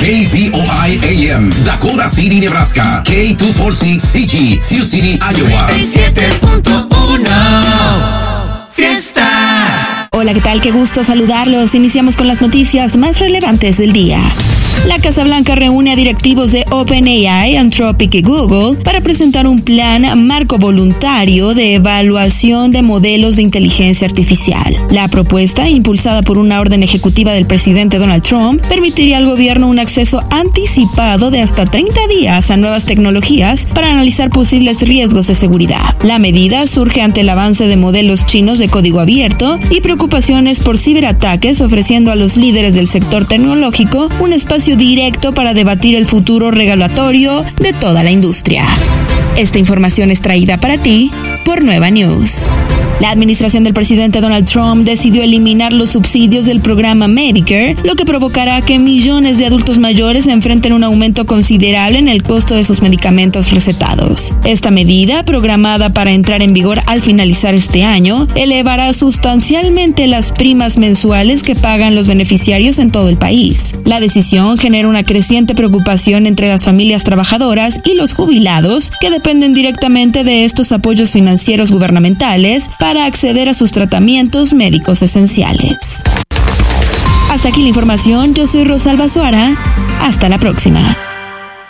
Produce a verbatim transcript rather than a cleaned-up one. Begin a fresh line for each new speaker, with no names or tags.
K Z O I A M, Dakota City, Nebraska. K dos cuatro seis C G, Sioux City, Iowa.
noventa y siete punto uno Fiesta.
Hola, ¿qué tal? Qué gusto saludarlos. Iniciamos con las noticias más relevantes del día. La Casa Blanca reúne a directivos de OpenAI, Anthropic y Google para presentar un plan marco voluntario de evaluación de modelos de inteligencia artificial. La propuesta, impulsada por una orden ejecutiva del presidente Donald Trump, permitiría al gobierno un acceso anticipado de hasta treinta días a nuevas tecnologías para analizar posibles riesgos de seguridad. La medida surge ante el avance de modelos chinos de código abierto y preocupaciones por ciberataques, ofreciendo a los líderes del sector tecnológico un espacio directo para debatir el futuro regulatorio de toda la industria. Esta información es traída para ti por Nueva News. La administración del presidente Donald Trump decidió eliminar los subsidios del programa Medicare, lo que provocará que millones de adultos mayores enfrenten un aumento considerable en el costo de sus medicamentos recetados. Esta medida, programada para entrar en vigor al finalizar este año, elevará sustancialmente las primas mensuales que pagan los beneficiarios en todo el país. La decisión genera una creciente preocupación entre las familias trabajadoras y los jubilados que dependen directamente de estos apoyos financieros gubernamentales para acceder a sus tratamientos médicos esenciales. Hasta aquí la información, yo soy Rosalba Suara. Hasta la próxima.